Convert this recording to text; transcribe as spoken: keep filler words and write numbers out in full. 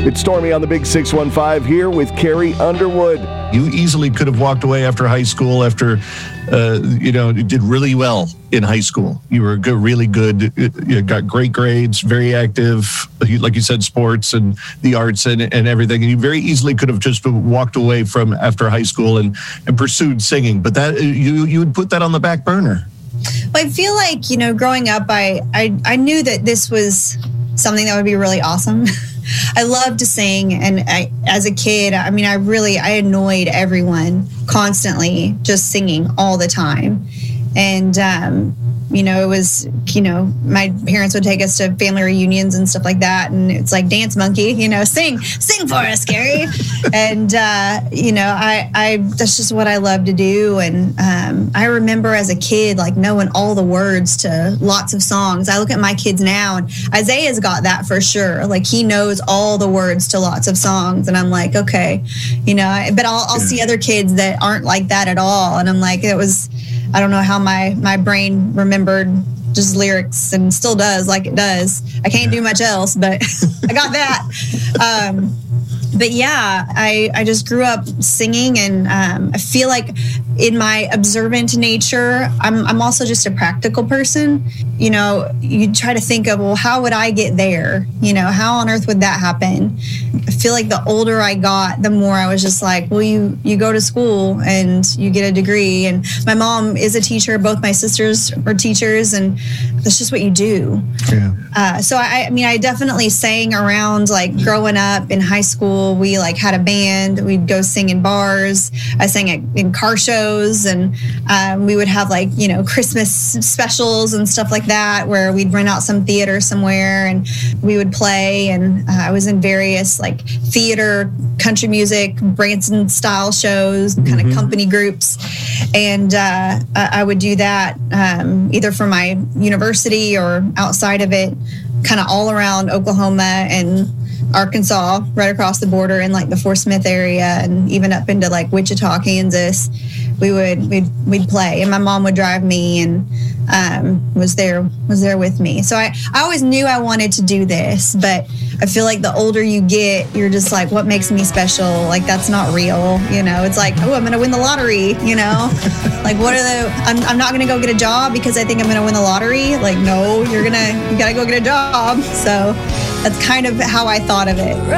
It's Stormy on the Big six one five here with Carrie Underwood. You easily could have walked away after high school after, uh, you know, you did really well in high school. You were good, really good, you got great grades, very active, like you said, sports and the arts and, and everything. And you very easily could have just walked away from after high school and, and pursued singing. But that you you would put that on the back burner. Well, I feel like, you know, growing up, I, I, I knew that this was something that would be really awesome. I love to sing, and I, as a kid, I mean, I really, I annoyed everyone constantly, just singing all the time. And, um, you know, it was, you know, my parents would take us to family reunions and stuff like that. And it's like, dance monkey, you know, sing, sing for us, Carrie. and, uh, you know, I, I, that's just what I love to do. And um, I remember as a kid, like knowing all the words to lots of songs. I look at my kids now, and Isaiah's got that for sure. Like he knows all the words to lots of songs. And I'm like, okay, you know, but I'll, I'll see other kids that aren't like that at all. And I'm like, it was, I don't know how my, my brain remembered just lyrics and still does like it does. I can't do much else, but I got that. Um, but yeah, I, I just grew up singing, and um, I feel like in my observant nature, I'm, I'm also just a practical person. You know, you try to think of, well, how would I get there? You know, how on earth would that happen? I feel like the older I got, the more I was just like, well, you, you go to school and you get a degree. And my mom is a teacher. Both my sisters are teachers, and that's just what you do. Yeah. Uh, so I, I mean, I definitely sang around, like growing up in high school. We like had a band. We'd go sing in bars. I sang at, in car shows, and um, we would have like, you know, Christmas specials and stuff like that, where we'd rent out some theater somewhere and we would play. And uh, I was in various like theater, country music, Branson style shows, kind of mm-hmm. company groups. And uh, I would do that um, either for my university or outside of it, kind of all around Oklahoma and Arkansas, right across the border in like the Fort Smith area, and even up into like Wichita, Kansas. We would we'd we'd play, and my mom would drive me and um, was there was there with me. So I, I always knew I wanted to do this, but I feel like the older you get, you're just like, what makes me special? Like that's not real, you know. It's like, oh, I'm gonna win the lottery, you know. Like what are the? I'm I'm not gonna go get a job because I think I'm gonna win the lottery. Like no, you're gonna you gotta go get a job. So that's kind of how I thought of it.